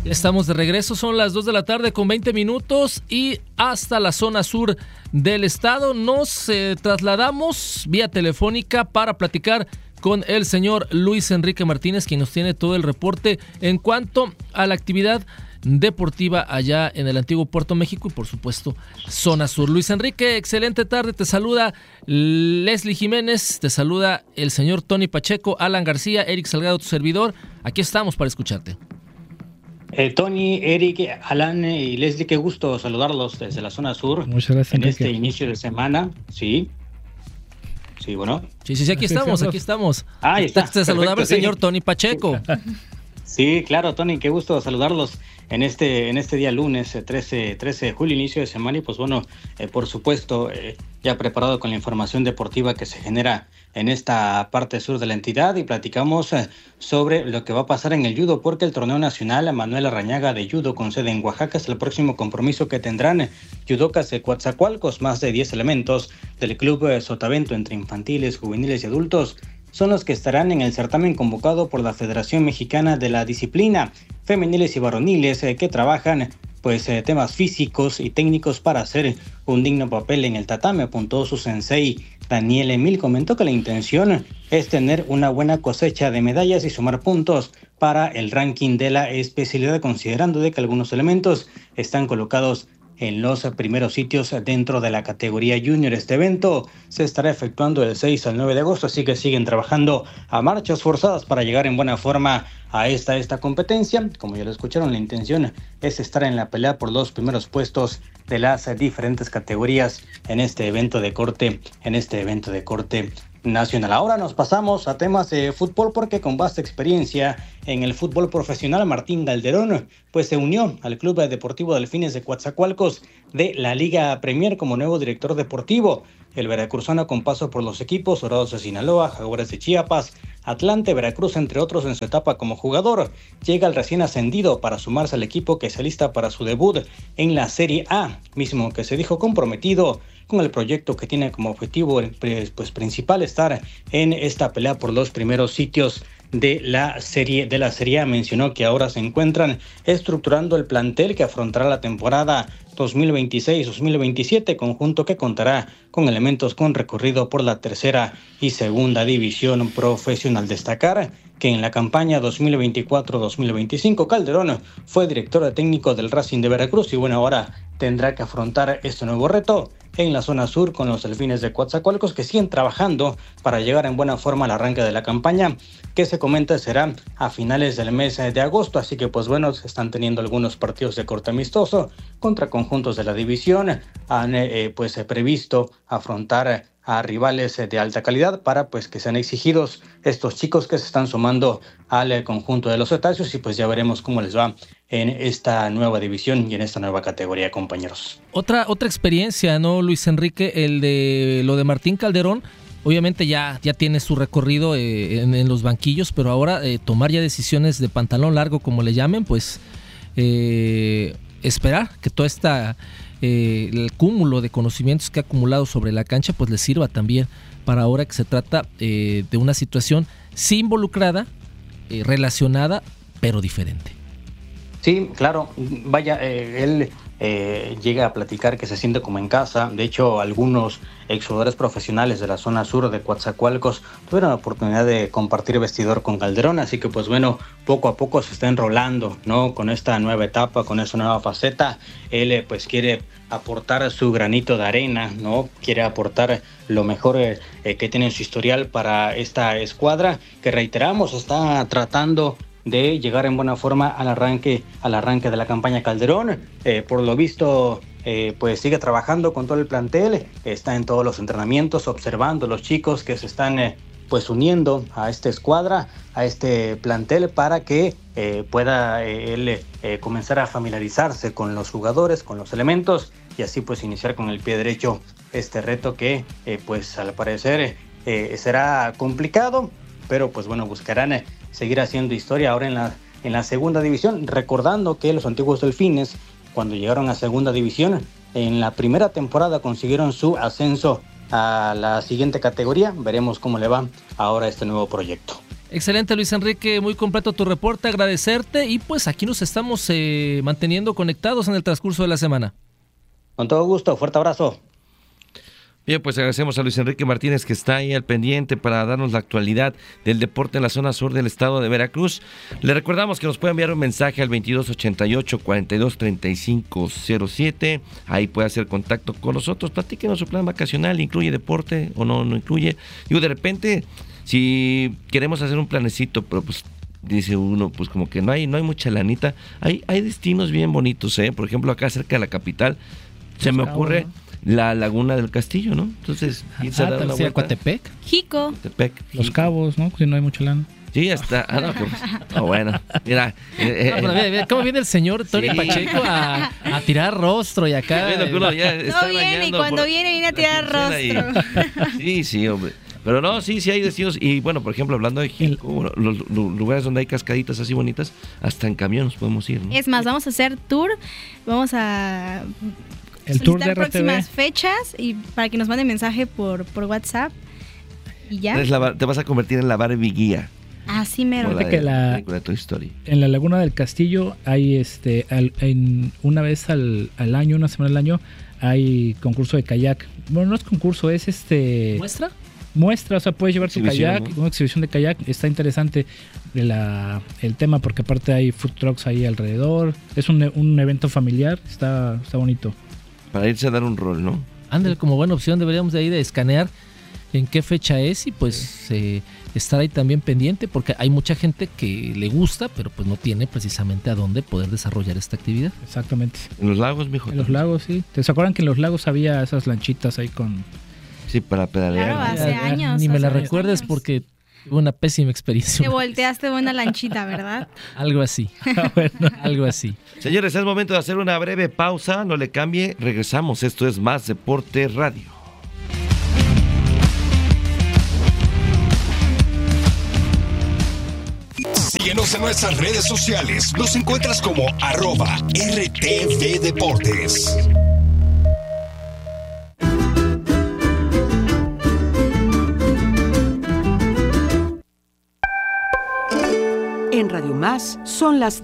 Estamos de regreso, son las 2 de la tarde con 20 minutos y hasta la zona sur del estado nos trasladamos vía telefónica para platicar con el señor Luis Enrique Martínez, quien nos tiene todo el reporte en cuanto a la actividad deportiva allá en el antiguo Puerto México y por supuesto zona sur. Luis Enrique, excelente tarde, te saluda Leslie Jiménez, te saluda el señor Tony Pacheco, Alan García, Eric Salgado, tu servidor, aquí estamos para escucharte. Tony, Eric, Alan y Leslie, qué gusto saludarlos desde la zona sur. Muchas gracias, en Enrique. Este inicio de semana, sí, bueno. Sí, aquí estamos. Ahí está. Te saludaba el señor Tony Pacheco. Sí, claro, Tony, qué gusto saludarlos en este día lunes, 13 de julio, inicio de semana, y pues bueno, por supuesto, ya preparado con la información deportiva que se genera en esta parte sur de la entidad, y platicamos sobre lo que va a pasar en el judo, porque el torneo nacional Manuel Arrañaga de judo con sede en Oaxaca es el próximo compromiso que tendrán judocas de Coatzacoalcos. Más de 10 elementos del club Sotavento entre infantiles, juveniles y adultos son los que estarán en el certamen convocado por la Federación Mexicana de la Disciplina, femeniles y varoniles, que trabajan temas físicos y técnicos para hacer un digno papel en el tatame, apuntó su sensei Daniel Emil. Comentó que la intención es tener una buena cosecha de medallas y sumar puntos para el ranking de la especialidad, considerando de que algunos elementos están colocados en los primeros sitios dentro de la categoría junior. Este evento se estará efectuando del 6 al 9 de agosto, así que siguen trabajando a marchas forzadas para llegar en buena forma a esta competencia. Como ya lo escucharon, la intención es estar en la pelea por los primeros puestos de las diferentes categorías en este evento de corte nacional. Ahora nos pasamos a temas de fútbol, porque con vasta experiencia en el fútbol profesional, Martín Calderón se unió al Club Deportivo Delfines de Coatzacoalcos de la Liga Premier como nuevo director deportivo. El veracruzano, con paso por los equipos Dorados de Sinaloa, Jaguares de Chiapas, Atlante, Veracruz, entre otros, en su etapa como jugador, llega el recién ascendido para sumarse al equipo que se alista para su debut en la Serie A, mismo que se dijo comprometido con el proyecto que tiene como objetivo principal estar en esta pelea por los primeros sitios de la Serie A. Mencionó que ahora se encuentran estructurando el plantel que afrontará la temporada 2026-2027, conjunto que contará con elementos con recorrido por la tercera y segunda división profesional. Destacar que en la campaña 2024-2025 Calderón fue director técnico del Racing de Veracruz y ahora tendrá que afrontar este nuevo reto en la zona sur con los Delfines de Coatzacoalcos, que siguen trabajando para llegar en buena forma al arranque de la campaña, que se comenta será a finales del mes de agosto. Así que se están teniendo algunos partidos de corte amistoso contra conjuntos de la división. Han previsto afrontar a rivales de alta calidad para que sean exigidos estos chicos que se están sumando al conjunto de los cetáceos, y ya veremos cómo les va en esta nueva división y en esta nueva categoría, compañeros. Otra experiencia, ¿no, Luis Enrique? Lo de Martín Calderón, obviamente ya tiene su recorrido en los banquillos, pero ahora tomar ya decisiones de pantalón largo, como le llamen, esperar que toda el cúmulo de conocimientos que ha acumulado sobre la cancha le sirva también para ahora que se trata de una situación sí involucrada, relacionada, pero diferente. Sí, claro, él llega a platicar que se siente como en casa. De hecho, algunos exjugadores profesionales de la zona sur de Coatzacoalcos tuvieron la oportunidad de compartir vestidor con Calderón, así que poco a poco se está enrolando, ¿no?, con esta nueva etapa, con esta nueva faceta. Él quiere aportar su granito de arena, ¿no? Quiere aportar lo mejor que tiene en su historial para esta escuadra, que reiteramos, está tratando de llegar en buena forma al arranque de la campaña. Calderón, por lo visto, sigue trabajando con todo el plantel, está en todos los entrenamientos, observando a los chicos que se están uniendo a esta escuadra, a este plantel, para que pueda él comenzar a familiarizarse con los jugadores, con los elementos, y así iniciar con el pie derecho este reto que al parecer será complicado, pero buscarán seguir haciendo historia ahora en la segunda división, recordando que los antiguos Delfines, cuando llegaron a segunda división, en la primera temporada consiguieron su ascenso a la siguiente categoría. Veremos cómo le va ahora este nuevo proyecto. Excelente, Luis Enrique, muy completo tu reporte, agradecerte y pues aquí nos estamos manteniendo conectados en el transcurso de la semana. Con todo gusto, fuerte abrazo. Bien, pues agradecemos a Luis Enrique Martínez que está ahí al pendiente para darnos la actualidad del deporte en la zona sur del estado de Veracruz. Le recordamos que nos puede enviar un mensaje al 2288-423507. Ahí puede hacer contacto con nosotros. Platíquenos su plan vacacional, ¿incluye deporte o no incluye? Digo, de repente, si queremos hacer un planecito, pero pues dice uno, pues como que no hay mucha lanita. Hay destinos bien bonitos, por ejemplo, acá cerca de la capital, se me ocurre... ¿no? La Laguna del Castillo, ¿no? Entonces, irse a dar una vuelta. Coatepec. Jico. Los Cabos, ¿no? Si no hay mucho lana. Sí, hasta... bueno, mira. ¿Cómo viene el señor Tony Pacheco a tirar rostro y acá? No viene, y cuando viene a tirar rostro. Sí, hombre. Pero no, sí hay destinos. Y bueno, por ejemplo, hablando de Jico, los lugares donde hay cascaditas así bonitas, hasta en camión nos podemos ir, ¿no? Es más, vamos a hacer tour. Vamos a... El tour de próximas fechas y para que nos manden mensaje por WhatsApp y ya. Te vas a convertir en la Barbie guía. Así mero. Que en la Laguna del Castillo hay una vez al año, una semana al año, hay concurso de kayak. Bueno, no es concurso, es muestra, o sea, puedes llevar tu kayak, ¿no? Una exhibición de kayak, está interesante el tema porque aparte hay food trucks ahí alrededor, es un evento familiar, está bonito. Para irse a dar un rol, ¿no? Ándale, como buena opción deberíamos de ahí de escanear en qué fecha es y pues estar ahí también pendiente porque hay mucha gente que le gusta, pero pues no tiene precisamente a dónde poder desarrollar esta actividad. Exactamente. En los lagos, mijo. En los lagos, sí. ¿Te acuerdan que en los lagos había esas lanchitas ahí con... Sí, para pedalear. Claro, hace años. Ni me la recuerdes porque tuve una pésima experiencia. Te volteaste buena lanchita, ¿verdad? Algo así. Algo así. Señores, es momento de hacer una breve pausa. No le cambie. Regresamos. Esto es Más Deporte Radio. Síguenos en nuestras redes sociales. Nos encuentras como @RTV Deportes. En Radio Más son las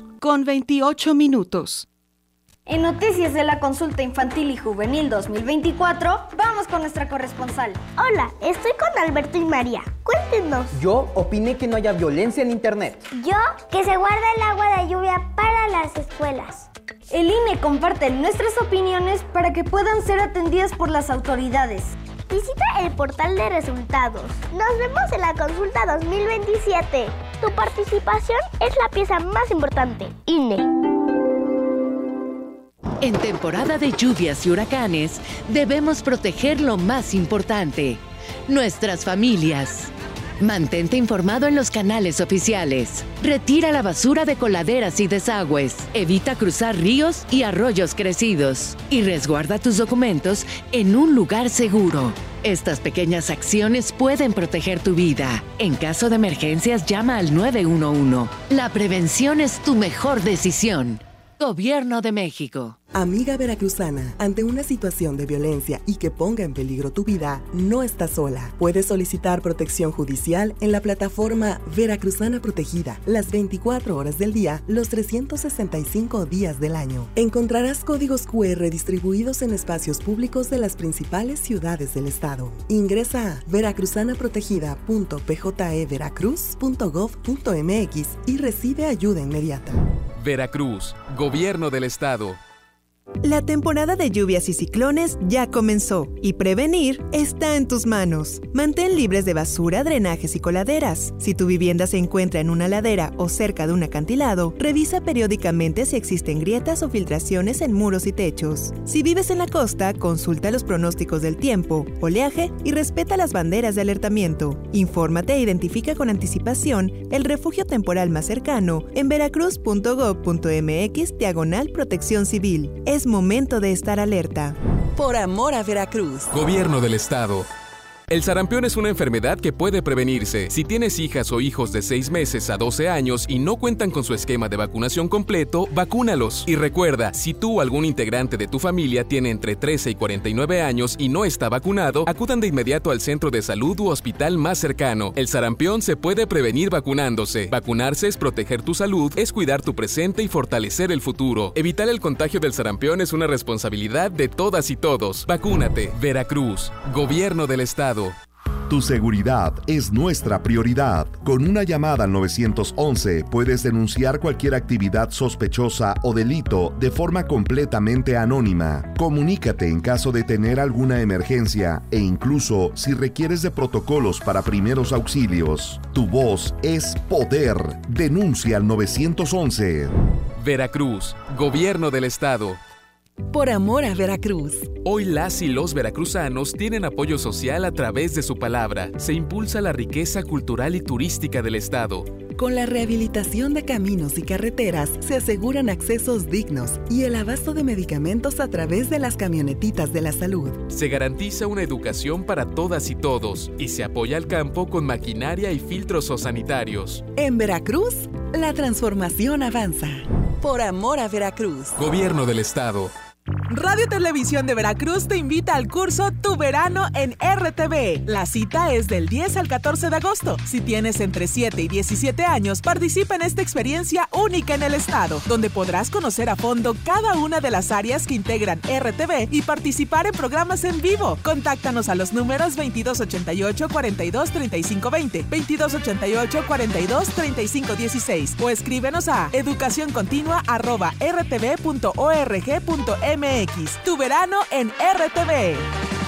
2:28. En Noticias de la Consulta Infantil y Juvenil 2024, vamos con nuestra corresponsal. Hola, estoy con Alberto y María. Cuéntenos. Yo opiné que no haya violencia en Internet. Yo, que se guarde el agua de lluvia para las escuelas. El INE comparte nuestras opiniones para que puedan ser atendidas por las autoridades. Visita el portal de resultados. Nos vemos en la consulta 2027. Tu participación es la pieza más importante. INE. En temporada de lluvias y huracanes, debemos proteger lo más importante, nuestras familias. Mantente informado en los canales oficiales. Retira la basura de coladeras y desagües. Evita cruzar ríos y arroyos crecidos. Y resguarda tus documentos en un lugar seguro. Estas pequeñas acciones pueden proteger tu vida. En caso de emergencias, llama al 911. La prevención es tu mejor decisión. Gobierno de México. Amiga veracruzana, ante una situación de violencia y que ponga en peligro tu vida, no estás sola. Puedes solicitar protección judicial en la plataforma Veracruzana Protegida, las 24 horas del día, los 365 días del año. Encontrarás códigos QR distribuidos en espacios públicos de las principales ciudades del estado. Ingresa a veracruzanaprotegida.pjeveracruz.gov.mx y recibe ayuda inmediata. Veracruz, Gobierno del Estado. La temporada de lluvias y ciclones ya comenzó y prevenir está en tus manos. Mantén libres de basura, drenajes y coladeras. Si tu vivienda se encuentra en una ladera o cerca de un acantilado, revisa periódicamente si existen grietas o filtraciones en muros y techos. Si vives en la costa, consulta los pronósticos del tiempo, oleaje y respeta las banderas de alertamiento. Infórmate e identifica con anticipación el refugio temporal más cercano en veracruz.gov.mx/protección civil. Es momento de estar alerta. Por amor a Veracruz. Gobierno del Estado. El sarampión es una enfermedad que puede prevenirse. Si tienes hijas o hijos de 6 meses a 12 años y no cuentan con su esquema de vacunación completo, vacúnalos. Y recuerda, si tú o algún integrante de tu familia tiene entre 13 y 49 años y no está vacunado, acudan de inmediato al centro de salud u hospital más cercano. El sarampión se puede prevenir vacunándose. Vacunarse es proteger tu salud, es cuidar tu presente y fortalecer el futuro. Evitar el contagio del sarampión es una responsabilidad de todas y todos. Vacúnate. Veracruz, Gobierno del Estado. Tu seguridad es nuestra prioridad. Con una llamada al 911 puedes denunciar cualquier actividad sospechosa o delito de forma completamente anónima. Comunícate en caso de tener alguna emergencia e incluso si requieres de protocolos para primeros auxilios. Tu voz es poder. Denuncia al 911. Veracruz, Gobierno del Estado. Por amor a Veracruz. Hoy las y los veracruzanos tienen apoyo social a través de su palabra. Se impulsa la riqueza cultural y turística del estado. Con la rehabilitación de caminos y carreteras se aseguran accesos dignos y el abasto de medicamentos a través de las camionetitas de la salud. Se garantiza una educación para todas y todos y se apoya al campo con maquinaria y filtros sanitarios. En Veracruz, la transformación avanza. Por amor a Veracruz. Gobierno del Estado. Radio Televisión de Veracruz te invita al curso Tu Verano en RTV. La cita es del 10 al 14 de agosto. Si tienes entre 7 y 17 años, participa en esta experiencia única en el estado, donde podrás conocer a fondo cada una de las áreas que integran RTV y participar en programas en vivo. Contáctanos a los números 2288-423520, 2288-423516 o escríbenos a educacioncontinua@rtv.org.mx. Tu verano en RTV.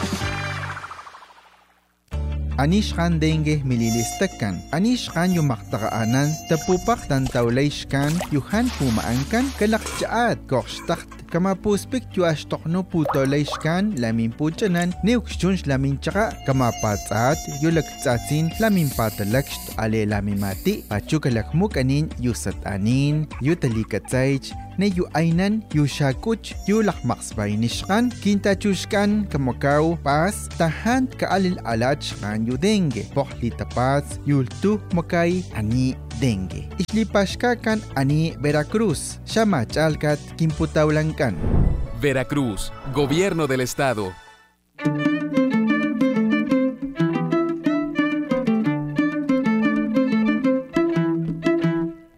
Anishkan dengue mililistakan. Anishkan yumaktaanan tapupak tantawlayshkan yuhan pumaankan kalakchaat kokstakt kamapuspik yuashtokno putolayshkan lamin puchanan neukshunsh lamin chaka kamapatsaat yulaktsatsin lamin patalakst ale lamin mati pachukalakmuk anin yusatanin yutalikatsaych ne yu ainan yu shakuch yu lakmaksbay nishkan kintachushkan kamakaw pas tahan kaalil alach kan yu dengue pohli tapats yultu makay ani dengue islipashkakan ani Veracruz shamachalkat kimputawlankan. Veracruz, Gobierno del Estado.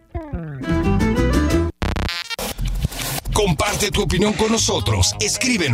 Comparte tu opinión con nosotros. Escríbenos